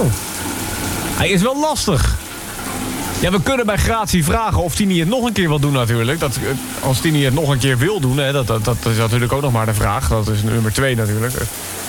Hij is wel lastig. Ja, we kunnen bij Gratie vragen of Tini het nog een keer wil doen natuurlijk. Als Tini het nog een keer wil doen, hè, dat is natuurlijk ook nog maar de vraag. Dat is nummer 2 natuurlijk.